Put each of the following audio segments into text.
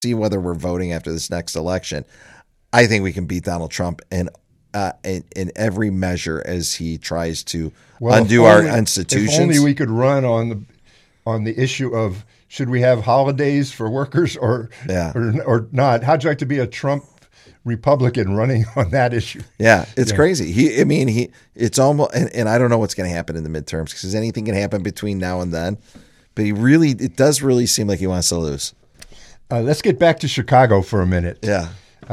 see whether we're voting after this next election. I think we can beat Donald Trump in every measure as he tries to undo our institutions. If only we could run on the issue of should we have holidays for workers or not? How'd you like to be a Trump Republican running on that issue? Yeah, it's crazy. It's almost, and I don't know what's going to happen in the midterms because anything can happen between now and then. But it does really seem like he wants to lose. Let's get back to Chicago for a minute. Yeah.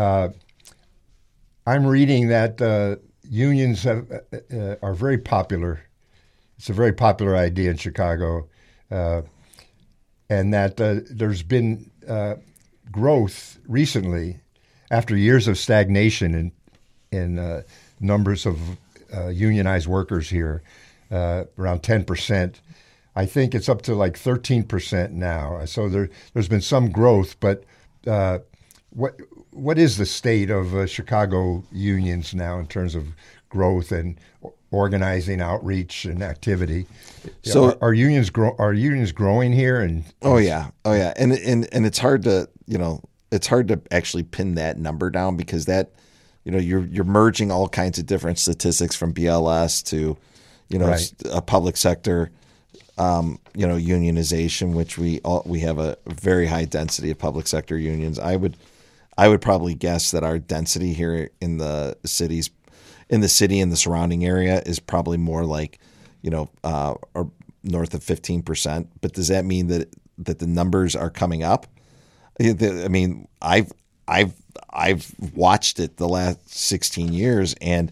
I'm reading that unions are very popular. It's a very popular idea in Chicago, and that there's been growth recently after years of stagnation in numbers of unionized workers here, around 10%. I think it's up to like 13% now. So there's been some growth, but what is the state of Chicago unions now in terms of growth and organizing, outreach, and activity? So are unions growing here? And oh yeah, and it's hard to actually pin that number down because that you're merging all kinds of different statistics from BLS to a public sector. Unionization, which we have a very high density of public sector unions. I would probably guess that our density here in the city and the surrounding area is probably more like, or north of 15%. But does that mean that the numbers are coming up? I mean, I've watched it the last 16 years, and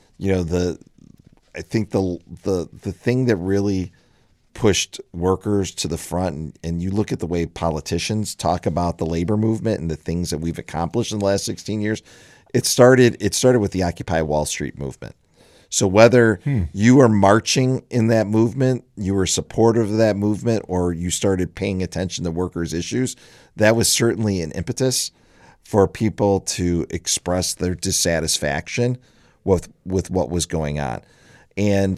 I think the thing that really pushed workers to the front, and you look at the way politicians talk about the labor movement and the things that we've accomplished in the last 16 years. It started with the Occupy Wall Street movement. So whether you were marching in that movement, you were supportive of that movement, or you started paying attention to workers' issues, that was certainly an impetus for people to express their dissatisfaction with what was going on. And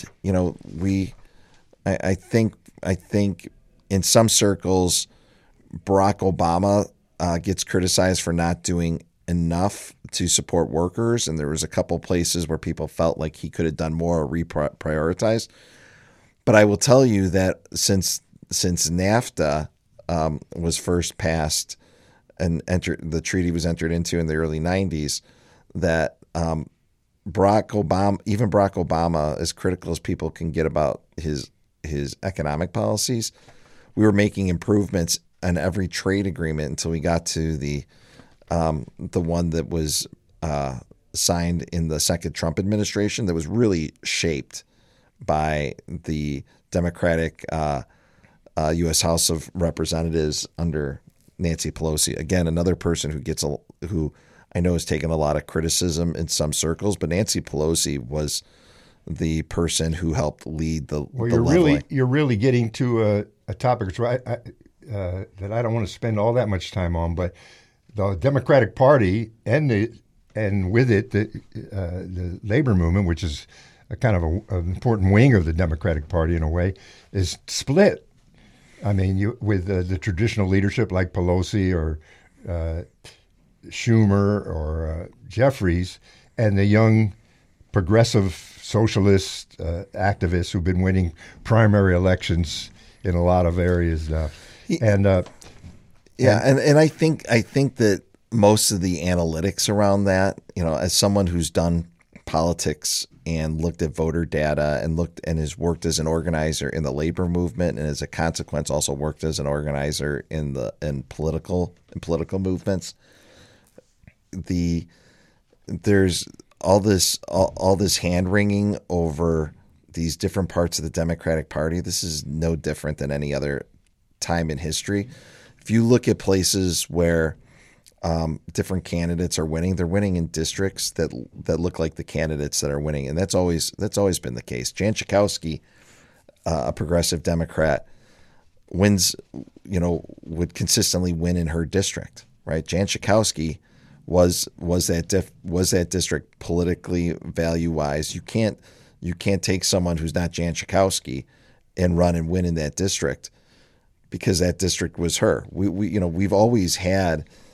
I think in some circles, Barack Obama gets criticized for not doing enough to support workers, and there was a couple places where people felt like he could have done more or reprioritized. But I will tell you that since NAFTA was first passed and the treaty was entered into in the early 90s, that Barack Obama, as critical as people can get about his economic policies, we were making improvements on every trade agreement until we got to the one that was signed in the second Trump administration that was really shaped by the Democratic U.S. House of Representatives under Nancy Pelosi. Again, another person who I know has taken a lot of criticism in some circles, but Nancy Pelosi was the person who helped lead the leveling. You're really getting to a topic that I don't want to spend all that much time on, but the Democratic Party and with it the labor movement, which is a kind of an important wing of the Democratic Party in a way, is split. I mean, with the traditional leadership like Pelosi or Schumer or Jeffries, and the young progressive socialist activists who've been winning primary elections in a lot of areas now. And I think that most of the analytics around that, as someone who's done politics and looked at voter data and has worked as an organizer in the labor movement, and as a consequence also worked as an organizer in political movements, there's all this hand wringing over these different parts of the Democratic Party. This is no different than any other time in history. If you look at places where different candidates are winning, they're winning in districts that look like the candidates that are winning, and that's always been the case. Jan Schakowsky, a progressive Democrat, wins. Would consistently win in her district. Right, Jan Schakowsky was that district politically value wise. You can't take someone who's not Jan Schakowsky and run and win in that district. because that district was her. We you know, we've always had